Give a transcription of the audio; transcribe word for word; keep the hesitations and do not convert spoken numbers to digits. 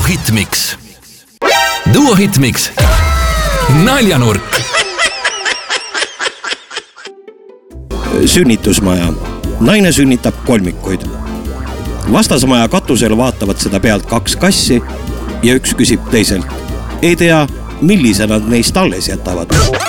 Hitmix. Duo Hitmix. Naljanurk. Sünnitusmaja. Naine sünnitab kolmikuid. Vastasmaja katusel vaatavad seda pealt kaks kassi ja üks küsib teiselt. Ei tea, millise nad neist alles jätavad.